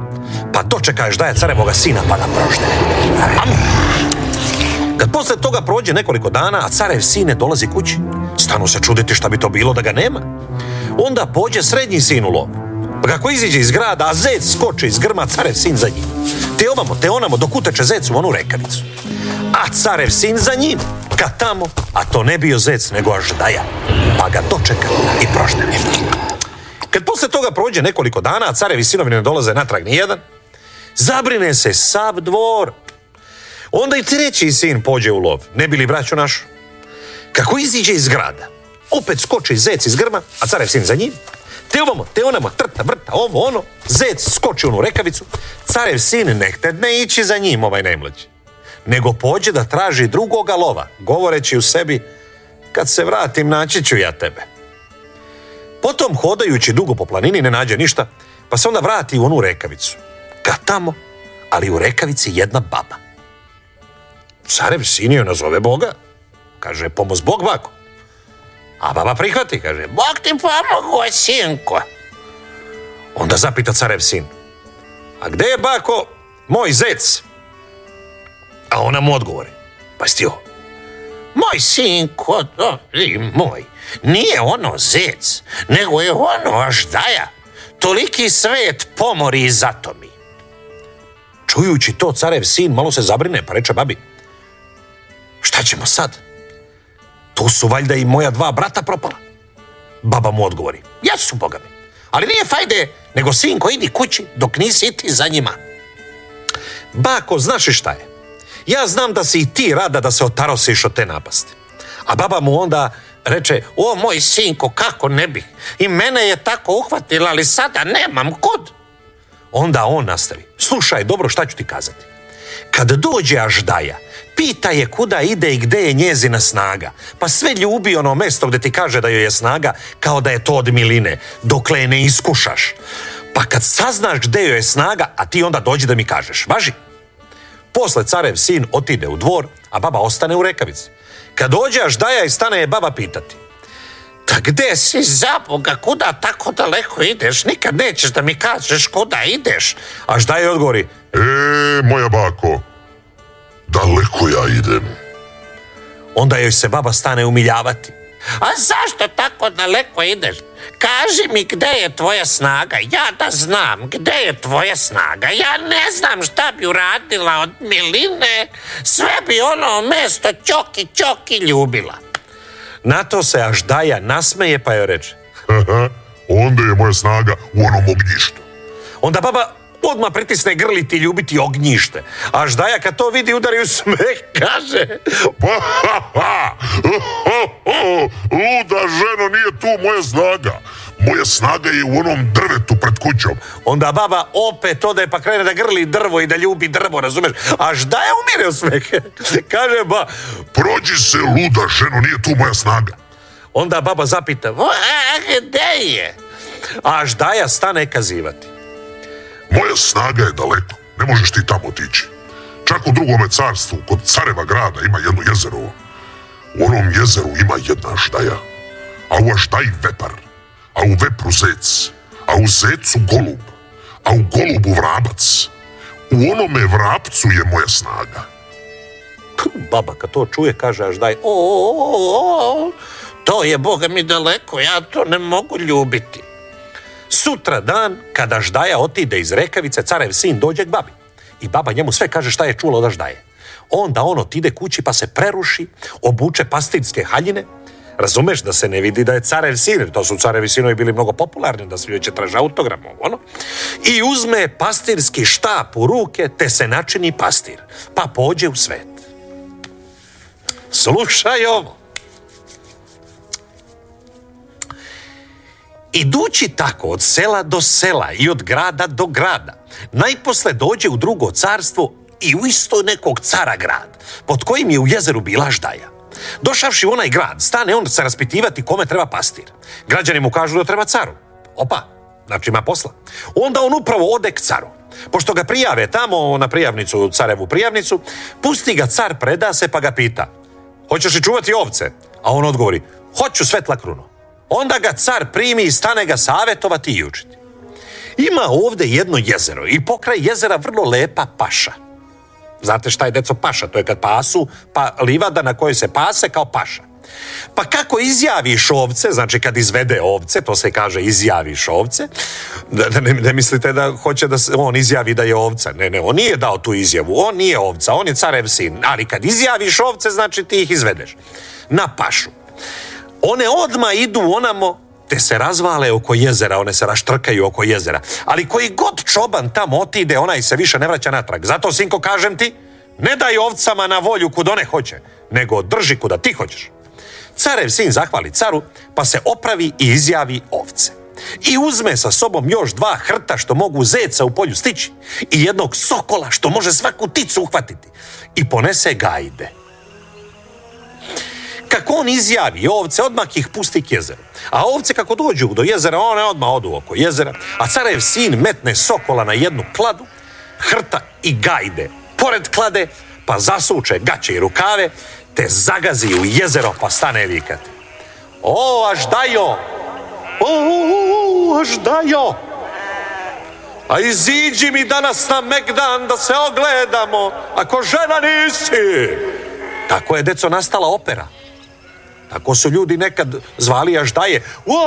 Pa dočeka Aždaja carevoga sina pa ga prožde. Kad posle toga prođe nekoliko dana, a carev sin ne dolazi kući, stanu se čuditi šta bi to bilo da ga nema. Onda pođe srednji sin u lov. Pa kako iziđe iz grada, a zec skoči iz grma, carev sin za njim. Te ovamo, te onamo, dok uteče zec u onu rekavicu. A carev sin za njim, kad tamo, a to ne bio zec, nego Aždaja. Pa ga dočeka i prožde. Kad posle toga prođe nekoliko dana, a carevi sinovi ne dolaze natrag nijedan, zabrine se sav dvor. Onda i treći sin pođe u lov, ne bi li braću našu. Kako iziđe iz grada, opet skoči zec iz grma, a carev sin za njim. Te ovamo, te onamo, trta, vrta, ovo, ono, zec skoči u onu rekavicu, carev sin ne htedne ići za njim, ovaj najmlađi, nego pođe da traži drugoga lova, govoreći u sebi, kad se vratim naći ću ja tebe. Potom, hodajući dugo po planini, ne nađe ništa, pa se onda vrati u onu rekavicu. Kad tamo, ali u rekavici jedna baba. Carev sin joj nazove Boga. Kaže, pomoz Bog, bako. A baba prihvati, kaže, Bog ti pomogo, sinko. Onda zapita carev sin, a gde je, bako, moj zec? A ona mu odgovori, pa sti ovo, moj sinko, moj, nije ono zec, nego je ono Aždaja. Toliki svet pomori i zatomi. Čujući to, carev sin malo se zabrine, pa reče babi, šta ćemo sad? Tu su valjda i moja dva brata propala. Baba mu odgovori, jesu, Boga mi, ali nije fajde, nego sinko idi kući dok nisi ti za njima. Bako, znaš i šta je? Ja znam da si i ti rada da se otarosiš od te napasti. A baba mu onda reče, o moj sinko, kako ne bih? I mene je tako uhvatila, ali sada nemam kud. Onda on nastavi, slušaj dobro šta ću ti kazati. Kad dođe Aždaja, pita je kuda ide i gde je njezina snaga, pa sve ljubi ono mesto gde ti kaže da joj je snaga, kao da je to od miline, dokle je ne iskušaš. Pa kad saznaš gde joj je snaga, a ti onda dođi da mi kažeš, važi. Posle carev sin otide u dvor, a baba ostane u rekavici. Kad dođe Aždaja i stane je baba pitati, ta gde si, za Boga, kuda tako daleko ideš? Nikad nećeš da mi kažeš kuda ideš. Aždaja odgovori, moja bako, daleko ja idem. Onda joj se baba stane umiljavati. A zašto tako daleko ideš? Kaži mi gde je tvoja snaga, ja da znam gde je tvoja snaga. Ja ne znam šta bi uradila od miline, sve bi ono mesto ćoki ljubila. Na to se Aždaja nasmeje pa joj reče, onda je moja snaga u onom ognjištu. Onda baba odmah pritisne grliti i ljubiti ognjište. Aždaja kad to vidi udari u smeh, kaže, luda ženo, nije tu moja snaga. Moja snaga je u onom drvetu pred kućom. Onda baba opet ode pa krene da grli drvo i da ljubi drvo, razumeš? Aždaja umire u smeh. Kaže, prođi se, luda ženo, nije tu moja snaga. Onda baba zapita, gde je? Aždaja stane kazivati, moja snaga je daleko, ne možeš ti tamo otići. Čak u drugome carstvu, kod careva grada, ima jedno jezero. U onom jezeru ima jedna Aždaja, a u Aždaji vepar, a u vepru zec, a u zecu golub, a u golubu vrabac. U onome vrapcu je moja snaga. Baba kad to čuje kaže Aždaj, to je, Boga mi, daleko, ja to ne mogu ljubiti. Sutra dan, kada Aždaja otide iz rekavice, carev sin dođe k babi. I baba njemu sve kaže šta je čula od Aždaje. Onda on otide kući pa se preruši, obuče pastirske haljine. Razumeš, da se ne vidi da je carev sin, jer to su carevi sinovi bili mnogo popularni, da svi će traže autogram, ono. I uzme pastirski štap u ruke, te se načini pastir, pa pođe u svet. Slušaj ovo. Idući tako od sela do sela i od grada do grada, najposle dođe u drugo carstvo i u isto nekog cara grad, pod kojim je u jezeru bila Aždaja. Došavši u onaj grad, stane on se raspitivati kome treba pastir. Građani mu kažu da treba caru. Opa, znači ima posla. Onda on upravo ode k caru. Pošto ga prijave tamo na prijavnicu, carevu prijavnicu, pusti ga car, preda se pa ga pita, hoćeš li čuvati ovce? A on odgovori, hoću, svetla kruno. Onda ga car primi i stane ga savetovati i učiti. Ima ovdje jedno jezero i pokraj jezera vrlo lepa paša. Znate šta je, deco, paša? To je kad pasu, pa livada na kojoj se pase kao paša. Pa kako izjaviš ovce, znači kad izvede ovce, to se kaže izjaviš ovce, ne mislite da hoće da on izjavi da je ovca. Ne, on nije dao tu izjavu, on nije ovca, on je carev sin, ali kad izjaviš ovce, znači ti ih izvedeš na pašu. One odmah idu onamo, te se razvale oko jezera, one se raštrkaju oko jezera, ali koji god čoban tamo otide, onaj se više ne vraća natrag. Zato, sinko, kažem ti, ne daj ovcama na volju kud one hoće, nego drži kuda ti hoćeš. Carev sin zahvali caru, pa se opravi i izjavi ovce. I uzme sa sobom još 2 hrta što mogu zeca u polju stići i jednog sokola što može svaku pticu uhvatiti i ponese gajde. Kako on izjavi ovce, odmah ih pusti k jezeru. A ovce kako dođu do jezera, one odmah odu oko jezera, a carev sin metne sokola na jednu kladu, hrta i gajde pored klade, pa zasuče gaće i rukave, te zagazi u jezero pa stane vikati: "O, Aždajo! O, Aždajo! A iziđi mi danas na Megdan da se ogledamo, ako žena nisi!" Tako je, deco, nastala opera. Tako su ljudi nekad zvali Aždaje.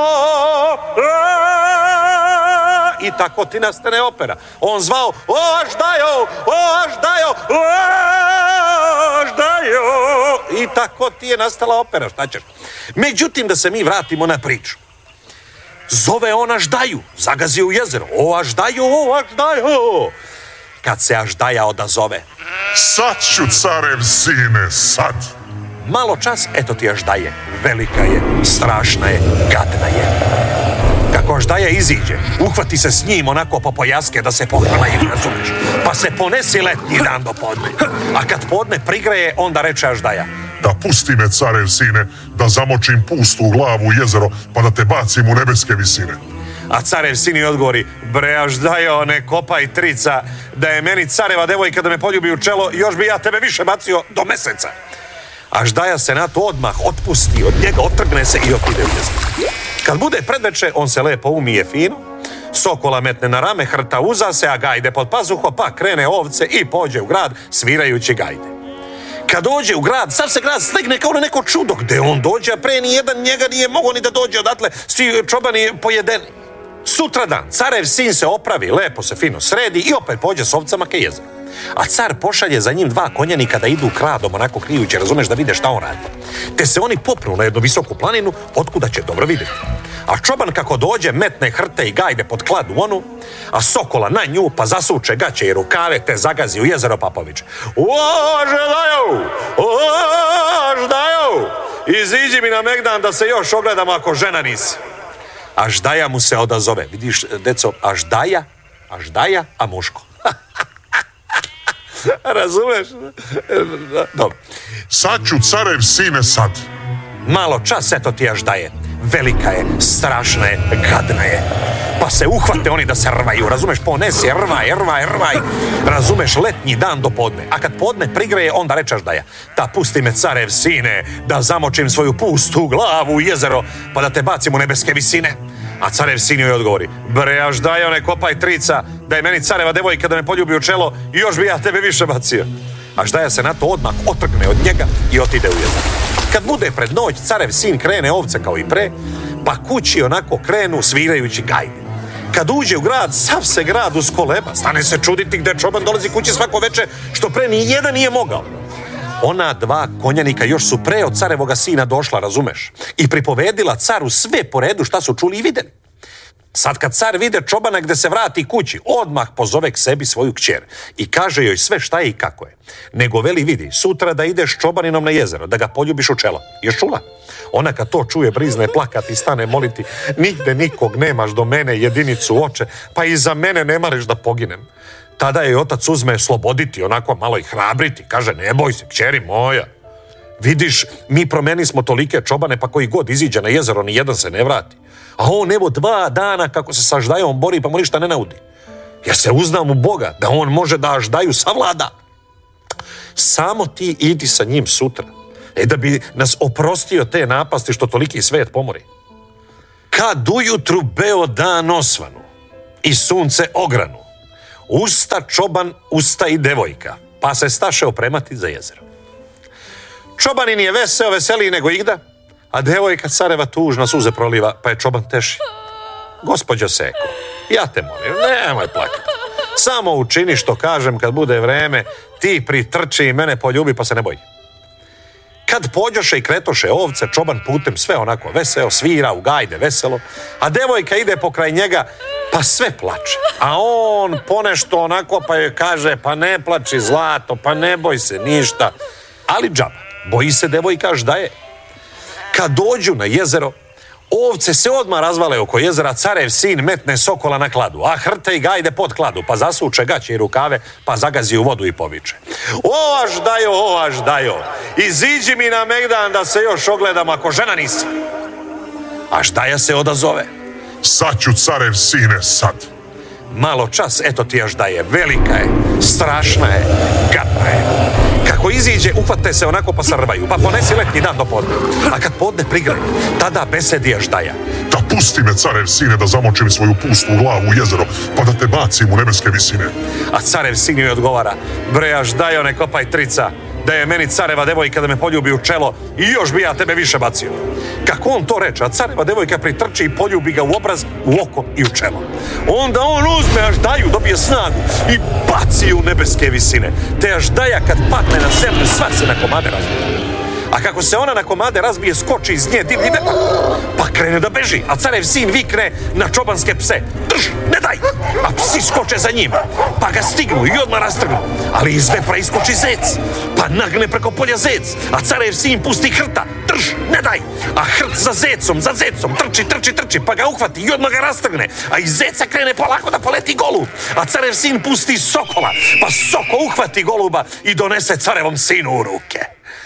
I tako ti nastane opera. On zvao: "O, Aždajo! O, Aždajo! O, Aždajo!" I tako ti je nastala opera, šta ćeš? Međutim, da se mi vratimo na priču. Zove on Aždaju, zagazi u jezero: "O, Aždajo! O, Aždajo!" Kad se Aždaja odazove: "Sad ću, carev sine, sad." Malo čas, eto ti Aždaje. Velika je, strašna je, gadna je. Kako Aždaja iziđe, uhvati se s njim onako po pojaske da se pohrlaju, razumiješ, pa se ponesi letnji dan do podne. A kad podne prigreje, onda reče Aždaja: "Da pusti me, carev sine, da zamočim pustu glavu u jezero, pa da te bacim u nebeske visine." A carev sin odgovori: "Bre, Aždajo, ne kopaj trica, da je meni careva devojka da me poljubi u čelo, još bi ja tebe više bacio do meseca." Aždaja se na to odmah otpusti od njega, otrgne se i otide u jezero. Kad bude predveče, on se lepo umije fino, sokola metne na rame, hrta uza se, a gajde pod pazuho, pa krene ovce i pođe u grad svirajući gajde. Kad dođe u grad, sav se grad slegne kao na neko čudo. Gde on dođe, a pre nijedan njega nije mogao ni da dođe odatle, svi čobani pojedeni. Sutradan carev sin se opravi, lepo se fino sredi i opet pođe s ovcama ke jezeru. A car pošalje za njim 2 konjanika da idu kradom, onako krijući, razumeš, da vide šta on radi. Te se oni popnu na jednu visoku planinu, otkuda će dobro vidjeti. A čoban kako dođe, metne hrte i gajde pod kladu onu, a sokola na nju, pa zasuče gaće i rukave, te zagazi u jezero pa poviče: "O, Aždajo! O, Aždajo! Iziđi mi na Megdan da se još ogledamo ako žena nisi." Aždaja mu se odazove. Vidiš, deco, Aždaja, a muško. Razumeš? Dobro. "Sad ću, carev sine, sad." Malo čas, eto ti Aždaje. Velika je, strašna je, gadna je. Pa se uhvate oni da se rvaju, razumeš, ponesi, rvaj, razumeš, letnji dan do podne. A kad podne prigreje, onda reče Aždaja: "Da pusti me, carev sine, da zamočim svoju pustu glavu u jezero, pa da te bacim u nebeske visine." A carev sin joj odgovori: "Bre, Aždajo, ne kopaj trica, da je meni careva devojka da me poljubi u čelo, još bi ja tebe više bacio." Aždaja se na to odmah otrgne od njega i otide u jezero. Kad bude pred noć, carev sin krene ovce kao i pre, pa kući onako krenu svirajući gajde. Kad uđe u grad, sav se grad uskoleba, stane se čuditi gde čoban dolazi kući svako veče, što pre ni jedan nije mogao. Ona 2 konjanika još su pre od carevoga sina došla, razumeš, i pripovedila caru sve po redu šta su čuli i vidjeli. Sad kad car vide čobana gde se vrati kući, odmah pozove k sebi svoju kćer i kaže joj sve šta je i kako je. Nego veli: "Vidi, sutra da ideš čobaninom na jezero, da ga poljubiš u čelo." Ješ čula? Ona kad to čuje, brizne plakati i stane moliti: "Nigde nikog nemaš do mene, jedinicu oče, pa i za mene ne mareš da poginem." Tada je otac uzme sloboditi, onako malo i hrabriti. Kaže: "Ne boj se, kćeri moja. Vidiš, mi promeni smo tolike čobane, pa koji god iziđe na jezero, ni jedan se ne vrati. A on evo 2 dana kako se sa Aždajom bori, pa mu ništa ne naudi. Ja se uznam u Boga da on može da Aždaju savlada. Samo ti idi sa njim sutra, da bi nas oprostio te napasti što toliki svet pomori." Kad ujutru beo dan osvanu, i sunce ogranu. Usta čoban, usta i devojka, pa se staše opremati za jezero. Čobanin je veseo, veseliji nego igda, a devojka careva tužno suze proliva, pa je čoban teši. Gospođo Seko, ja te molim, nemoj plakati. Samo učini što kažem kad bude vreme, ti pritrči i mene poljubi pa se ne boji. Kad pođoše i kretoše ovce, čoban putem sve onako veseo, svira u gajde veselo, a devojka ide pokraj njega pa sve plače. A on ponešto onako pa joj kaže, pa ne plači zlato, pa ne boj se ništa. Ali džaba, boji se devojka da je. Kad dođu na jezero, ovce se odmah razvale oko jezera, carev sin metne sokola na kladu, a hrte i gajde pod kladu, pa zasuče gaće i rukave, pa zagazi u vodu i poviče. Ovaž dajo, iziđi mi na megdan da se još ogledam ako žena nisi. A Ždaja se odazove. Sad ću, carev sine, sad. Malo čas, eto ti Ždaje, velika je, strašna je, gadna je. Kako iziđe, uhvate se onako pa srvaju, pa ponesi letnji dan do podne. A kad podne prigraju, tada besedi Ždaja. Da pusti me, carev sine, da zamočim svoju pustu glavu u jezero, pa da te bacim u nebeske visine. A carev sin joj odgovara, bre Ždajo, ne kopaj trica, da je meni careva devojka da me poljubi u čelo i još bi ja tebe više bacio. Kako on to reče, a careva devojka pritrči i poljubi ga u obraz, u oko i u čelo. Onda on uzme Ždaju, dobije snagu i baci u nebeske visine. Te Ždaja kad padne na zemlju, sva se na komade razbije. A kako se ona na komade razbije, skoči iz nje divlji vetar, pa krene da beži, a carev sin vikne na čobanske pse, drž, ne daj, a psi skoče za njim, pa ga stignu i odmah rastrgnu, ali iz vepra iskoči zec, pa nagne preko polja zec, a carev sin pusti hrta, drž, ne daj, a hrt za zecom, trči, pa ga uhvati i odmah ga rastrgne, a iz zeca krene polako da poleti golub, a carev sin pusti sokola, pa soko uhvati goluba i donese carevom sinu u ruke.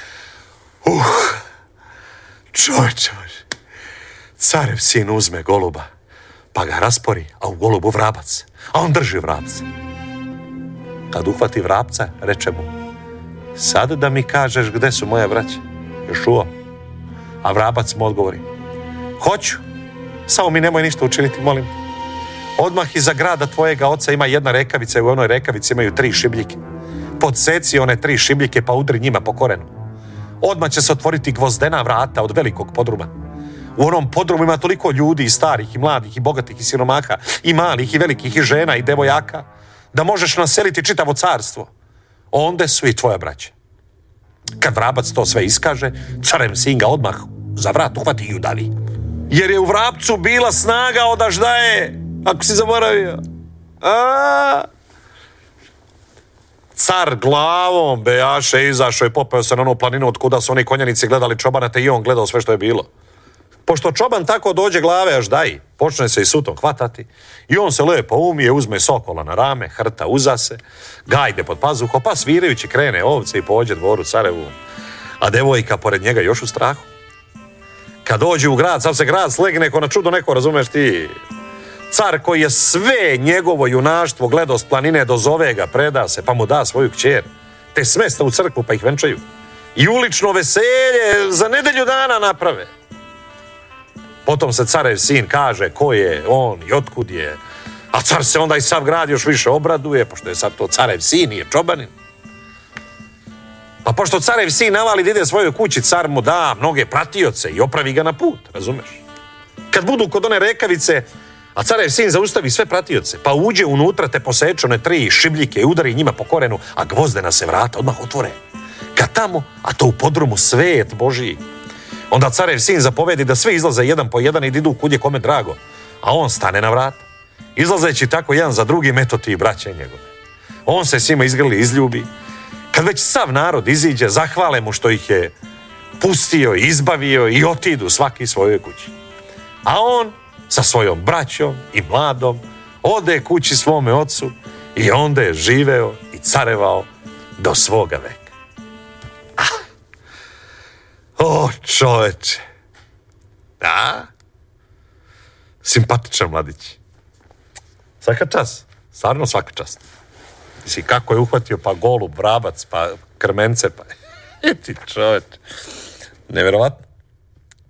Čovječe, carev sin uzme goluba, pa ga raspori, a u golubu vrabac, a on drži vrabca. Kad uhvati vrabca, reče mu, sad da mi kažeš gde su moje braće, Ješuo. A vrabac mu odgovori, hoću, samo mi nemoj ništa učiniti, molim. Odmah iza grada tvojega oca ima jedna rekavica i u onoj rekavici imaju 3 šibljike. Podseci one 3 šibljike pa udri njima po korenu. Odmah će se otvoriti gvozdena vrata od velikog podruma. U onom podrumu ima toliko ljudi, i starih, i mladih, i bogatih, i siromaha, i malih, i velikih, i žena, i devojaka, da možeš naseliti čitavo carstvo. Onda su i tvoja braća. Kad vrabac to sve iskaže, carev sin ga odmah za vrat uhvati i udavi. Jer je u vrapcu bila snaga od Ždaje, ako si zaboravio. Car glavom bejaše izašao i popeo se na onu planinu od kuda su oni konjanici gledali čobana, te i on gledao sve što je bilo. Pošto čoban tako dođe glave Ždaji, počne se i sutom hvatati i on se lepo umije, uzme sokola na rame, hrta uza se, gajde pod pazuho, pa svirajući krene ovce i pođe dvoru carevu, a devojka pored njega još u strahu. Kad dođe u grad, sav se grad slegne ko na čudo neko, razumeš ti? Car koji je sve njegovo junaštvo gledao s planine, dozove ga, preda se, pa mu da svoju kćer, te smesta u crkvu pa ih venčaju. I ulično veselje za nedelju dana naprave. Potom se carev sin kaže ko je on i otkud je, a car se onda i sav grad još više obraduje, pošto je sad to carev sin, nije čobanin. Pa pošto carev sin navali da ide svojoj kući, car mu da mnoge pratioce i opravi ga na put, razumeš? Kad budu kod one rekavice, a carev sin zaustavi sve pratioce, pa uđe unutra te poseče one 3 šibljike i udari njima po korenu, a gvozdena se vrata odmah otvore. Kad tamo, a to u podrumu svet Božiji, onda carev sin zapovedi da svi izlaze jedan po jedan i da idu kud je kome drago, a on stane na vrata. Izlazeći tako jedan za drugim, eto ti braće njegove. On se s njima izgrli, izljubi. Kad već sav narod iziđe, zahvale mu što ih je pustio i izbavio i otidu svaki svojoj kući. A on sa svojom braćom i mladom ode kući svome ocu i onda je živeo i carevao do svoga veka. O, čoveče. Da? Simpatičan mladić. Svaka čast. Stvarno svaka čast. Mislim, kako je uhvatio pa golub, vrabac, pa krmence, pa... Ti čoveče. Neverovatno.